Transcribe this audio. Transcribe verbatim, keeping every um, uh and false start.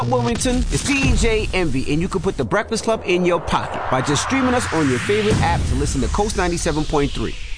Wilmington, it's D J Envy, and you can put the Breakfast Club in your pocket by just streaming us on your favorite app to listen to Coast ninety-seven point three.